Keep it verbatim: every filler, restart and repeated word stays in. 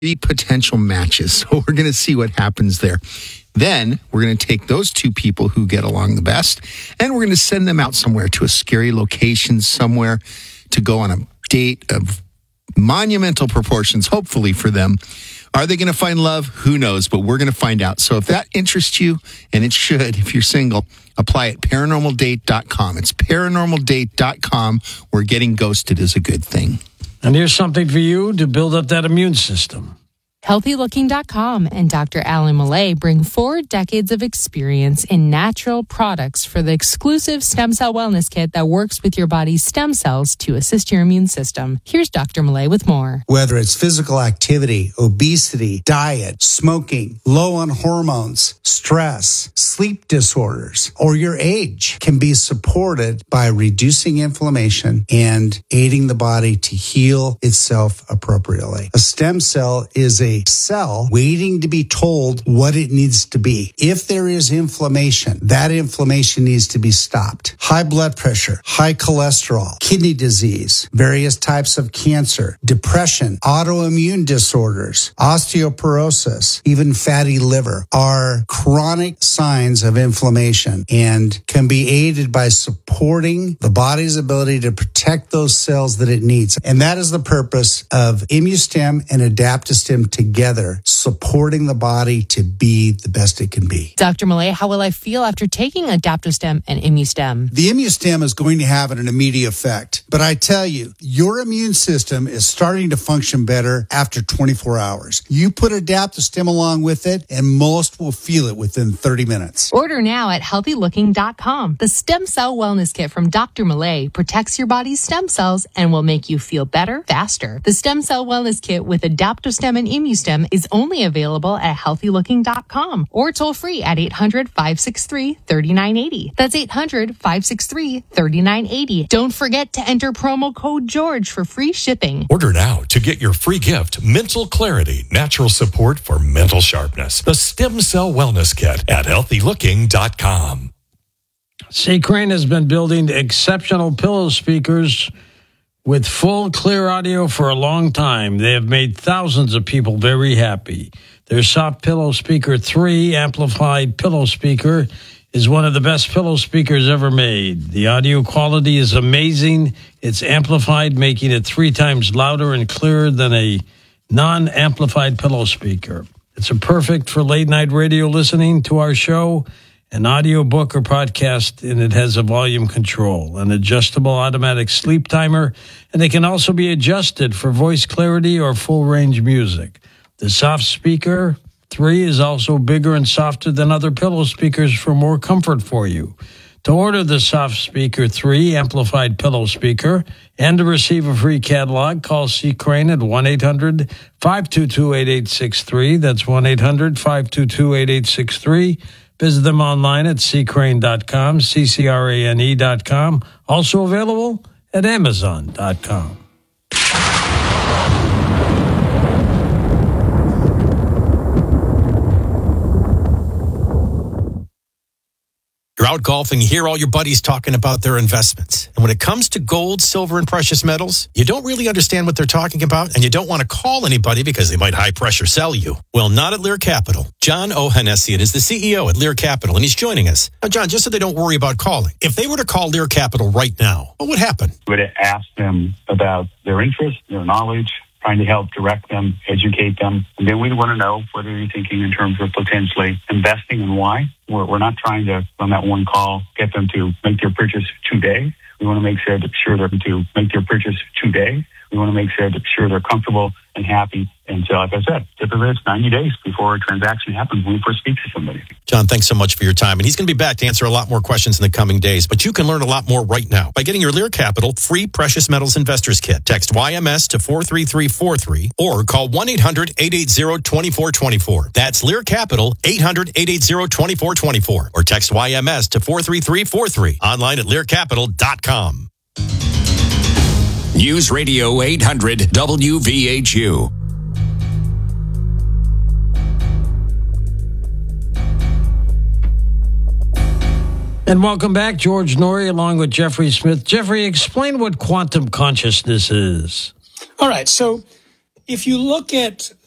Be potential matches. So we're going to see what happens there. Then we're going to take those two people who get along the best, and we're going to send them out somewhere to a scary location somewhere to go on a date of monumental proportions, hopefully for them. Are they going to find love? Who knows, but we're going to find out. So if that interests you, and it should if you're single, apply at paranormal date dot com. It's paranormal date dot com, where getting ghosted is a good thing. And here's something for you to build up that immune system. healthy looking dot com and Doctor Alan Millay bring four decades of experience in natural products for the exclusive stem cell wellness kit that works with your body's stem cells to assist your immune system. Here's Doctor Millay with more. Whether it's physical activity, obesity, diet, smoking, low on hormones, stress, sleep disorders, or your age can be supported by reducing inflammation and aiding the body to heal itself appropriately. A stem cell is a cell waiting to be told what it needs to be. If there is inflammation, that inflammation needs to be stopped. High blood pressure, high cholesterol, kidney disease, various types of cancer, depression, autoimmune disorders, osteoporosis, even fatty liver are chronic signs of inflammation and can be aided by supporting the body's ability to protect those cells that it needs. And that is the purpose of ImmuStem and Adaptostem together, supporting the body to be the best it can be. Doctor Millay, how will I feel after taking Adaptostem and ImmuStem? The ImmuStem is going to have an immediate effect, but I tell you, your immune system is starting to function better after twenty-four hours. You put Adaptostem along with it, and most will feel it within thirty minutes. Order now at healthy looking dot com. The Stem Cell Wellness Kit from Doctor Millay protects your body's stem cells and will make you feel better, faster. The Stem Cell Wellness Kit with Adaptostem and ImmuStem is only available at healthy looking dot com or toll free at eight hundred, five six three, three nine eight zero. That's eight hundred, five six three, three nine eight zero. Don't forget to enter promo code George for free shipping. Order now to get your free gift, Mental Clarity, natural support for mental sharpness. The Stem Cell Wellness Kit at healthy looking dot com. C. Crane has been building exceptional pillow speakers with full clear audio for a long time. They have made thousands of people very happy. Their Soft Pillow Speaker three amplified pillow speaker is one of the best pillow speakers ever made. The audio quality is amazing. It's amplified, making it three times louder and clearer than a non-amplified pillow speaker. It's a perfect for late-night radio listening to our show, an audio book or podcast, and it has a volume control, an adjustable automatic sleep timer, and it can also be adjusted for voice clarity or full-range music. The Soft Speaker three is also bigger and softer than other pillow speakers for more comfort for you. To order the Soft Speaker three amplified pillow speaker and to receive a free catalog, call C. Crane at one eight hundred, five two two, eight eight six three. That's one eight hundred, five two two, eight eight six three. Visit them online at c crane dot com, C C R A N E dot com. Also available at amazon dot com. You're out golfing, you hear all your buddies talking about their investments. And when it comes to gold, silver, and precious metals, you don't really understand what they're talking about, and you don't want to call anybody because they might high-pressure sell you. Well, not at Lear Capital. John Ohanessian is the C E O at Lear Capital, and he's joining us. Now, John, just so they don't worry about calling, if they were to call Lear Capital right now, what would happen? I would ask them about their interest, their knowledge, trying to help direct them, educate them. And then we want to know whether you're thinking in terms of potentially investing and why. We're, we're not trying to, on that one call, get them to make their purchase today. We want to make sure that sure they're to make their purchase today. We want to make sure that sure they're comfortable and happy. And so, like I said, typically it's ninety days before a transaction happens when we first speak to somebody. John, thanks so much for your time. And he's going to be back to answer a lot more questions in the coming days. But you can learn a lot more right now by getting your Lear Capital free Precious Metals Investors Kit. Text Y M S to four three three four three or call one eight hundred, eight eight zero, two four two four. That's Lear Capital, eight hundred, eight eight zero, two four two four. Or text Y M S to four three three four three. Online at lear capital dot com. News Radio eight hundred W V H U. And welcome back, George Noory, along with Jeffrey Smith. Jeffrey, explain what quantum consciousness is. All right. So if you look at